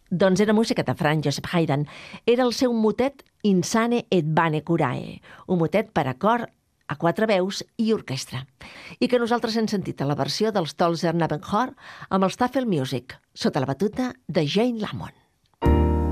Doncs era música de Franz Joseph Haydn. Era el seu motet Insane et vane curae, un motet per a cor, a 4 veus i orquestra. I que nosaltres hem sentit a la versió dels Tolzer Navenhor amb el Staffel Music, sota la batuta de Jane Lamont.